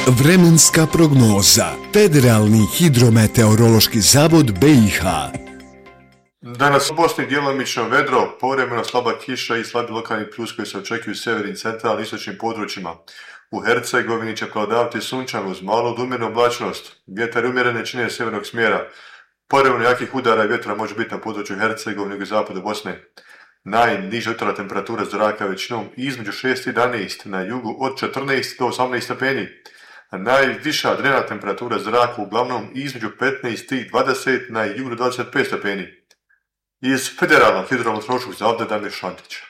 Vremenska prognoza. Federalni hidrometeorološki zavod BiH. Danas u Bosni djelomično vedro, povremeno slaba kiša i slabi lokalni plus koji se očekuju u sjevernim, centralnim i istočnim područjima. U Hercegovini će prevladavati sunčano uz malu do umjerenu oblačnost. Vjetar umjerene čine sjevernog smjera. Povremeno jakih udara i vjetra može biti na području Hercegovine i zapadu Bosne. Najniža jutarnja temperatura zraka većinom između 6 i 11, na jugu od 14 do 18 stepeni. A najviša dnevna temperatura zraka uglavnom između 15 i 20, na jugu 25 stepeni. Iz Federalnog hidrometeorološkog zavoda Damir Šantić.